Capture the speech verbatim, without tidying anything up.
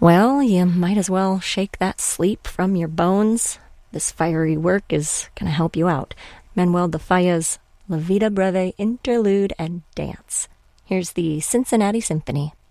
Well, you might as well shake that sleep from your bones. This fiery work is going to help you out. Manuel de Falla's La Vida Breve Interlude and Dance. Here's the Cincinnati Symphony.